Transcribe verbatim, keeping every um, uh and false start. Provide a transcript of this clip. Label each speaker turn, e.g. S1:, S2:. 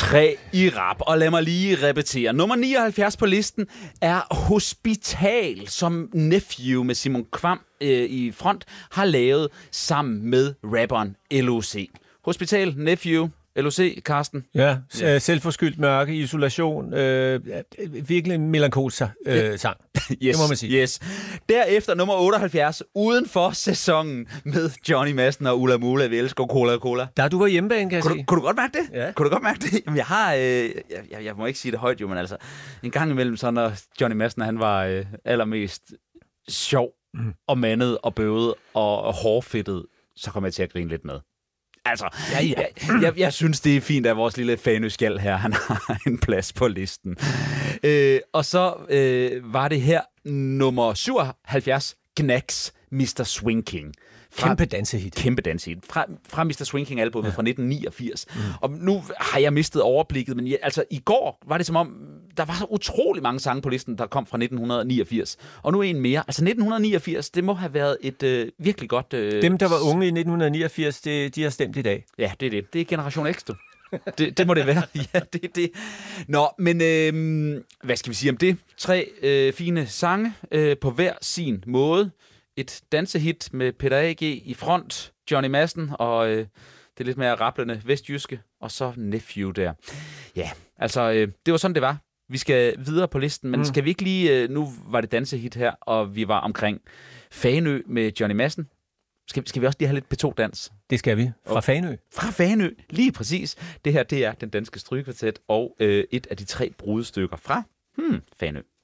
S1: Tre i rap, og lad mig lige repetere. Nummer nioghalvfjerds på listen er Hospital, som Nephew med Simon Kvam øh, i front har lavet sammen med rapperen L O C. Hospital, Nephew, L O C, Carsten.
S2: Ja, ja. Selvforskyldt mørke, isolation, øh, virkelig en melankolsk øh, sang.
S1: Yes,
S2: det må man sige.
S1: Yes. Derefter nummer otteoghalvfjerds, uden for sæsonen med Johnny Madsen og Ulla Mula. Vi elsker Cola Cola.
S2: Der du var hjemmebane, kan jeg
S1: kunne
S2: sige.
S1: Du, kunne du godt mærke det?
S2: Ja.
S1: Kunne du godt mærke det? Jamen, jeg har... Øh, jeg, jeg, jeg må ikke sige det højt, jo, men altså... En gang imellem, så når Johnny Madsen, han var øh, allermest sjov mm. og mandet og bøvet og, og hårdfedtet, så kom jeg til at grine lidt med. Altså, ja, ja. Jeg, jeg, jeg synes, det er fint, at vores lille fanøskjald her, han har en plads på listen. Øh, og så øh, var det her nummer syvoghalvfjerds, Knacks, mister Swing King.
S2: Fra, kæmpe dansehit.
S1: Kæmpe dansehit. Fra, fra mister Swing King-albumet ja. fra nitten niogfirs. Mm. Og nu har jeg mistet overblikket, men jeg, altså i går var det som om, der var så utrolig mange sange på listen, der kom fra nitten niogfirs. Og nu en mere. Altså nitten niogfirs, det må have været et øh, virkelig godt... Øh,
S2: Dem, der var unge i nitten niogfirs, det, de har stemt i dag.
S1: Ja, det er det. Det er Generation X, du. det, det må det være. Ja, det er det. Nå, men øh, hvad skal vi sige om det? Tre øh, fine sange øh, på hver sin måde. Et dansehit med Peter A G i front, Johnny Madsen og øh, det lidt mere rablende vestjyske, og så Nephew der. Ja, altså, øh, det var sådan, det var. Vi skal videre på listen, men mm. skal vi ikke lige... Øh, nu var det dansehit her, og vi var omkring Fanø med Johnny Madsen. Skal, skal vi også lige have lidt P to-dans?
S2: Det skal vi. Fra Fanø.
S1: Fra Fanø, lige præcis. Det her, det er Den Danske Strygekvartet og øh, et af de tre brudstykker fra hmm, Fanø.